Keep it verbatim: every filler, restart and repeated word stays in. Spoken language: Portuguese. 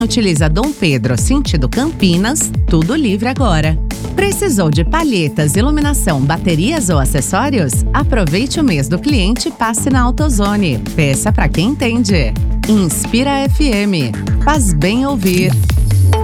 Utiliza Dom Pedro, sentido Campinas, tudo livre agora. Precisou de palhetas, iluminação, baterias ou acessórios? Aproveite o mês do cliente e passe na AutoZone. Peça para quem entende. Inspira F M. Faz bem ouvir.